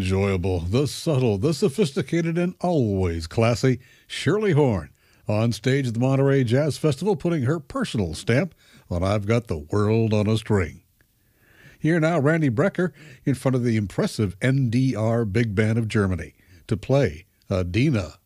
enjoyable, the subtle, the sophisticated, and always classy Shirley Horn on stage at the Monterey Jazz Festival, putting her personal stamp on I've Got the World on a String. Here now, Randy Brecker in front of the impressive NDR Big Band of Germany to play Adina.